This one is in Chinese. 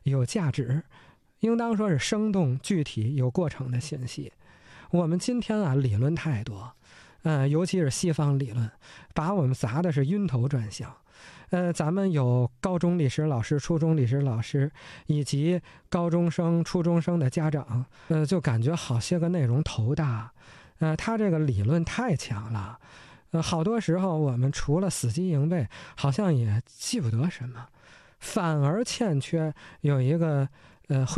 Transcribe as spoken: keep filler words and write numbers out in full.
有价值，应当说是生动、具体、有过程的信息。我们今天啊，理论太多，呃，尤其是西方理论，把我们砸的是晕头转向。呃，咱们有高中历史老师、初中历史老师，以及高中生、初中生的家长，呃，就感觉好些个内容头大。呃，他这个理论太强了，呃，好多时候我们除了死记硬背，好像也记不得什么，反而欠缺有一个呃。